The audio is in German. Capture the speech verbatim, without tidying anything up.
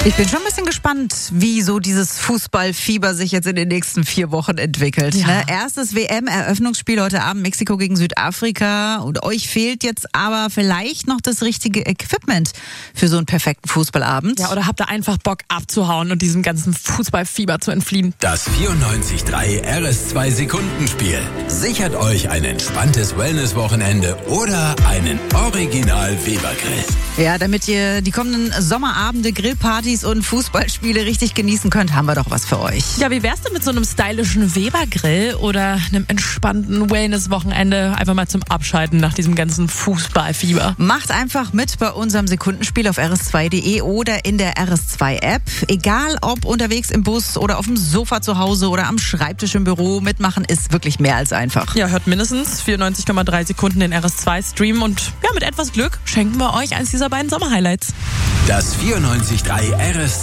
Ich bin schon ein bisschen gespannt, wie so dieses Fußballfieber sich jetzt in den nächsten vier Wochen entwickelt. Ja. Ne? Erstes W M-Eröffnungsspiel heute Abend, Mexiko gegen Südafrika. Und euch fehlt jetzt aber vielleicht noch das richtige Equipment für so einen perfekten Fußballabend. Ja, oder habt ihr einfach Bock abzuhauen und diesem ganzen Fußballfieber zu entfliehen? Das vierundneunzig Komma drei R S zwei Sekundenspiel sichert euch ein entspanntes Wellness-Wochenende oder einen Original-Weber-Grill. Ja, damit ihr die kommenden Sommerabende, Grillpartys und Fußballspiele richtig genießen könnt, haben wir doch was für euch. Ja, wie wär's denn mit so einem stylischen Weber-Grill oder einem entspannten Wellness-Wochenende einfach mal zum Abschalten nach diesem ganzen Fußballfieber? Macht einfach mit bei unserem Sekundenspiel auf R S zwei Punkt de oder in der R S zwei App. Egal ob unterwegs im Bus oder auf dem Sofa zu Hause oder am Schreibtisch im Büro, mitmachen ist wirklich mehr als einfach. Ja, hört mindestens vierundneunzig Komma drei Sekunden den R S zwei Stream und ja, mit etwas Glück schenken wir euch eins dieser beiden Sommerhighlights. Das vierundneunzig Komma drei R S